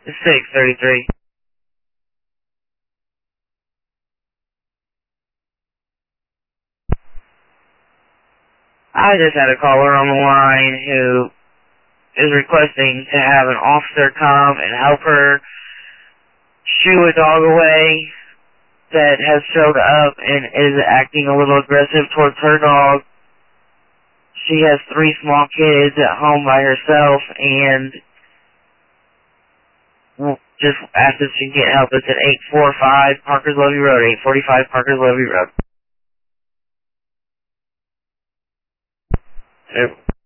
633. I just had a caller on the line who is requesting to have an officer come and help her shoo a dog away that has showed up and is acting a little aggressive towards her dog. She has 3 small kids at home by herself and just asked if she can get help. It's at 845 Parkers Levee Road, 845 Parkers Levee Road.